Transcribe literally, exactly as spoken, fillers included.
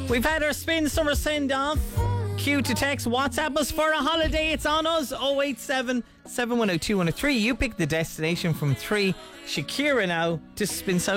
We've had our spin summer send off. Cue to text WhatsApp us for a holiday. It's on us. oh eight seven, seven one oh two one oh three. You pick the destination from three. Shakira now to spin